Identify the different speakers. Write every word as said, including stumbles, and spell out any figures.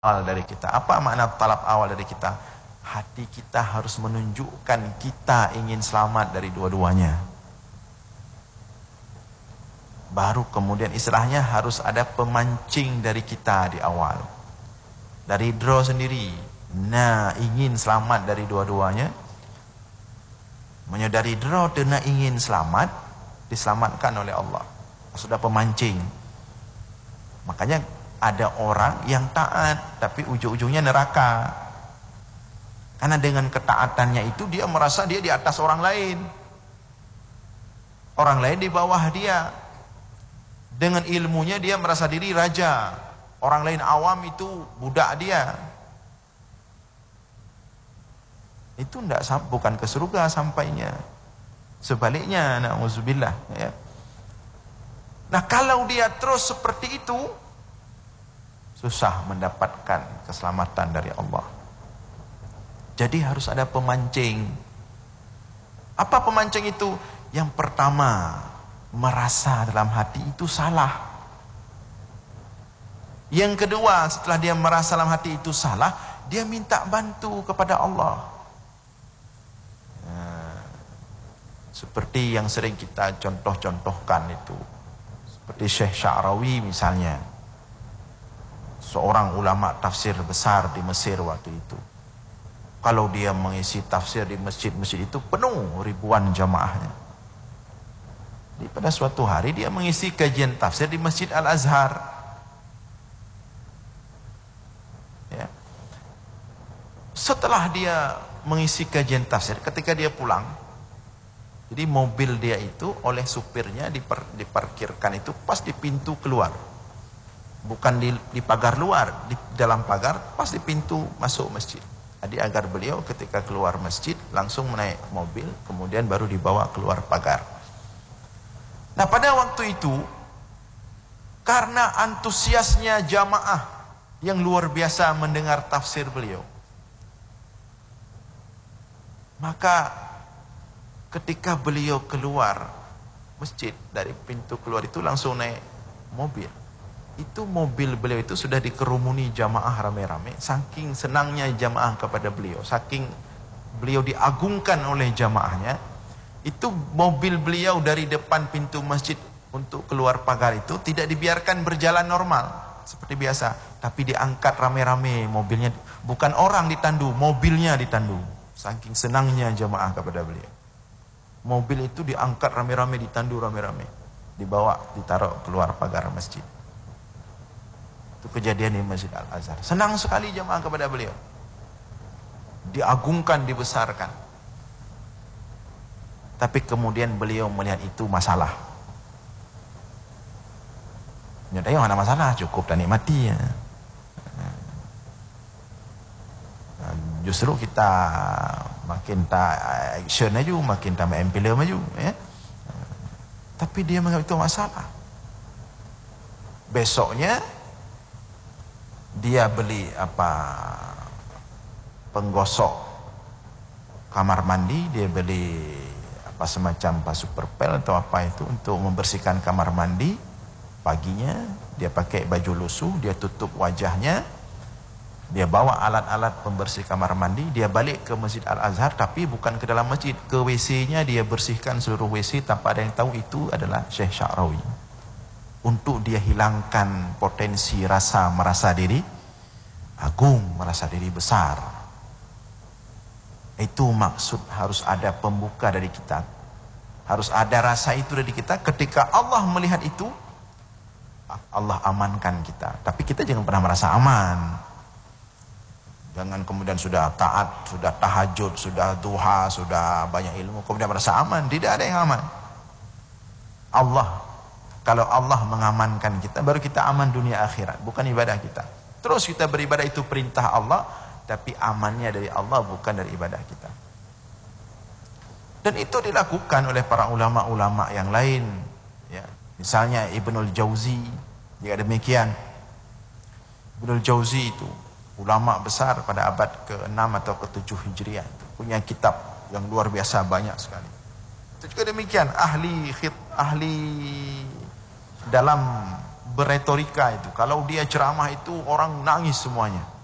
Speaker 1: awal dari kita. Apa makna talab awal dari kita? Hati kita harus menunjukkan kita ingin selamat dari dua-duanya. Baru kemudian istilahnya harus ada pemancing dari kita di awal. Dari draw sendiri. Nah, ingin selamat dari dua-duanya. Menyadari draw dan ingin selamat, diselamatkan oleh Allah. Sudah pemancing. Makanya ada orang yang taat tapi ujung-ujungnya neraka. Karena dengan ketaatannya itu dia merasa dia di atas orang lain. Orang lain di bawah dia. Dengan ilmunya dia merasa diri raja. Orang lain awam itu budak dia. Itu enggak, bukan ke surga sampainya. Sebaliknya, na'udzubillah, ya. Nah, kalau dia terus seperti itu, susah mendapatkan keselamatan dari Allah. Jadi harus ada pemancing. Apa pemancing itu? Yang pertama, merasa dalam hati itu salah. Yang kedua, setelah dia merasa dalam hati itu salah, dia minta bantu kepada Allah. Nah, seperti yang sering kita contoh-contohkan itu. Seperti Syekh Sya'rawi misalnya. Seorang ulama tafsir besar di Mesir waktu itu. Kalau dia mengisi tafsir di masjid-masjid itu penuh ribuan jamaahnya. Jadi pada suatu hari dia mengisi kajian tafsir di Masjid Al-Azhar. Ya. Setelah dia mengisi kajian tafsir, ketika dia pulang, jadi mobil dia itu oleh supirnya dipar, diparkirkan itu pas di pintu keluar. Bukan di, di pagar luar, di dalam pagar, pas di pintu masuk masjid. Jadi agar beliau ketika keluar masjid langsung menaik mobil, kemudian baru dibawa keluar pagar. Nah, pada waktu itu karena antusiasnya jamaah yang luar biasa mendengar tafsir beliau, maka ketika beliau keluar masjid dari pintu keluar itu langsung naik mobil. Itu mobil beliau itu sudah dikerumuni jamaah rame-rame. Saking senangnya jamaah kepada beliau, saking beliau diagungkan oleh jamaahnya, itu mobil beliau dari depan pintu masjid untuk keluar pagar itu tidak dibiarkan berjalan normal seperti biasa, tapi diangkat rame-rame mobilnya. Bukan orang ditandu, mobilnya ditandu. Saking senangnya jamaah kepada beliau, mobil itu diangkat rame-rame, ditandu rame-rame, dibawa, ditaruh keluar pagar masjid. Itu kejadian di Masjid Al-Azhar. Senang sekali jamaah kepada beliau. Diagungkan, dibesarkan. Tapi kemudian beliau melihat itu masalah. Nyatanya mana masalah, cukup dan nikmati ya. Nah, justru kita makin tak action aja, makin tak main film aja ya. Tapi dia menganggap itu masalah. Besoknya dia beli apa penggosok kamar mandi, dia beli apa semacam pas superpel atau apa itu untuk membersihkan kamar mandi. Paginya dia pakai baju lusuh, dia tutup wajahnya, dia bawa alat-alat pembersih kamar mandi, dia balik ke Masjid Al-Azhar, tapi bukan ke dalam masjid, ke W C-nya dia bersihkan seluruh W C tanpa ada yang tahu itu adalah Syekh Sya'rawi. Untuk dia hilangkan potensi rasa merasa diri agung, merasa diri besar. Itu maksud harus ada pembuka dari kita. Harus ada rasa itu dari kita. Ketika Allah melihat itu, Allah amankan kita. Tapi kita jangan pernah merasa aman. Jangan kemudian sudah taat, sudah tahajud, sudah duha, sudah banyak ilmu, kemudian merasa aman. Tidak ada yang aman. Allah, kalau Allah mengamankan kita, baru kita aman dunia akhirat, bukan ibadah kita. Terus kita beribadah itu perintah Allah, tapi amannya dari Allah, bukan dari ibadah kita. Dan itu dilakukan oleh para ulama-ulama yang lain. Ya. Misalnya Ibnul Jauzi, jika demikian. Ibnul Jauzi itu ulama besar pada abad ke enam atau ke tujuh Hijriah. Punya kitab yang luar biasa banyak sekali. Itu juga demikian, ahli khid, ahli dalam beretorika itu. Kalau dia ceramah itu orang nangis semuanya.